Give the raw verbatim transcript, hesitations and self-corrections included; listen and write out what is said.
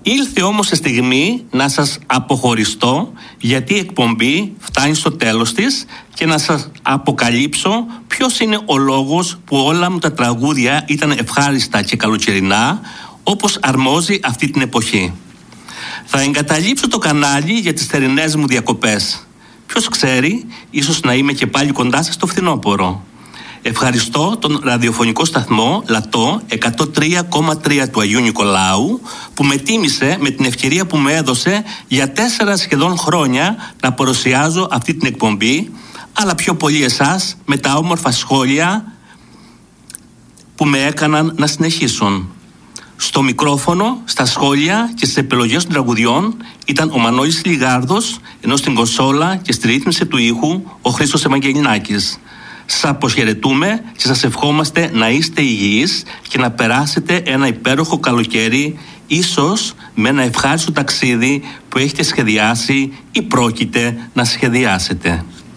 Ήλθε όμως η στιγμή να σας αποχωριστώ, γιατί η εκπομπή φτάνει στο τέλος της, και να σας αποκαλύψω ποιος είναι ο λόγος που όλα μου τα τραγούδια ήταν ευχάριστα και καλοκαιρινά, όπως αρμόζει αυτή την εποχή. Θα εγκαταλείψω το κανάλι για τις θερινές μου διακοπές. Ποιος ξέρει, ίσως να είμαι και πάλι κοντά σας το φθινόπωρο. Ευχαριστώ τον ραδιοφωνικό σταθμό Λατό εκατό τρία κόμμα τρία του Αγίου Νικολάου, που με τίμησε με την ευκαιρία που μου έδωσε για τέσσερα σχεδόν χρόνια να παρουσιάζω αυτή την εκπομπή, αλλά πιο πολύ εσάς με τα όμορφα σχόλια που με έκαναν να συνεχίσουν. Στο μικρόφωνο, στα σχόλια και στις επιλογές των τραγουδιών ήταν ο Μανώλης Λιγάρδος, ενώ στην κονσόλα και στη ρύθμιση του ήχου ο Χρήστος Ευαγγελινάκης. Σας αποχαιρετούμε και σας ευχόμαστε να είστε υγιείς και να περάσετε ένα υπέροχο καλοκαίρι, ίσως με ένα ευχάριστο ταξίδι που έχετε σχεδιάσει ή πρόκειται να σχεδιάσετε.